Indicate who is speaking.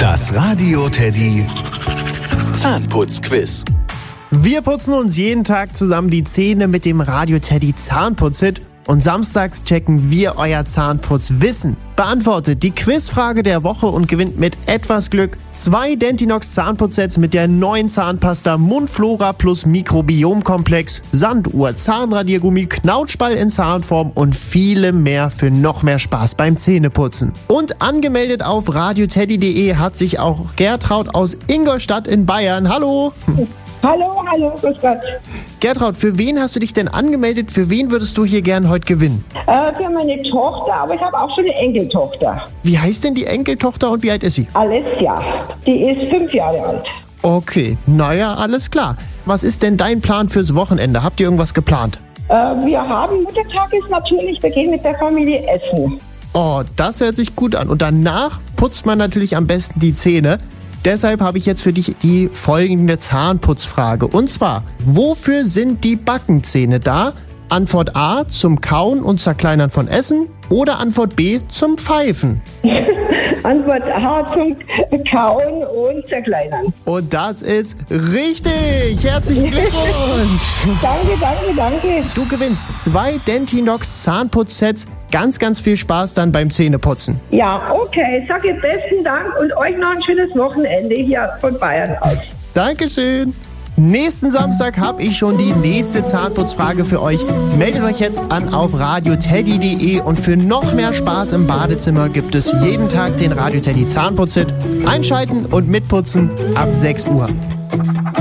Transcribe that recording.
Speaker 1: Das Radio Teddy Zahnputzquiz.
Speaker 2: Wir putzen uns jeden Tag zusammen die Zähne mit dem Radio Teddy Zahnputzhit und samstags checken wir euer Zahnputzwissen. Beantwortet die Quizfrage der Woche und gewinnt mit etwas Glück 2 Dentinox Zahnputzsets mit der neuen Zahnpasta Mundflora plus Mikrobiomkomplex, Sanduhr, Zahnradiergummi, Knautschball in Zahnform und viele mehr für noch mehr Spaß beim Zähneputzen. Und angemeldet auf radioteddy.de hat sich auch Gertraud aus Ingolstadt in Bayern. Hallo!
Speaker 3: Hallo, grüß Gott.
Speaker 2: Gertraud, für wen hast du dich denn angemeldet? Für wen würdest du hier gern heute gewinnen?
Speaker 3: Für meine Tochter, aber ich habe auch schon eine Enkeltochter.
Speaker 2: Wie heißt denn die Enkeltochter und wie alt ist sie?
Speaker 3: Alessia, die ist 5 Jahre alt.
Speaker 2: Okay, naja, alles klar. Was ist denn dein Plan fürs Wochenende? Habt ihr irgendwas geplant?
Speaker 3: Wir haben Muttertag ist natürlich, wir gehen mit der Familie essen.
Speaker 2: Oh, das hört sich gut an. Und danach putzt man natürlich am besten die Zähne. Deshalb habe ich jetzt für dich die folgende Zahnputzfrage. Und zwar, wofür sind die Backenzähne da? Antwort A, zum Kauen und Zerkleinern von Essen. Oder Antwort B, zum Pfeifen.
Speaker 3: Antwort A, zum Kauen und Zerkleinern.
Speaker 2: Und das ist richtig. Herzlichen Glückwunsch.
Speaker 3: Danke.
Speaker 2: Du gewinnst 2 Dentinox Zahnputzsets. Ganz viel Spaß dann beim Zähneputzen.
Speaker 3: Ja, okay, sage besten Dank und euch noch ein schönes Wochenende hier von Bayern aus.
Speaker 2: Dankeschön. Nächsten Samstag habe ich schon die nächste Zahnputzfrage für euch. Meldet euch jetzt an auf radioteddy.de und für noch mehr Spaß im Badezimmer gibt es jeden Tag den Radio Teddy Zahnputzhit. Einschalten und mitputzen ab 6 Uhr.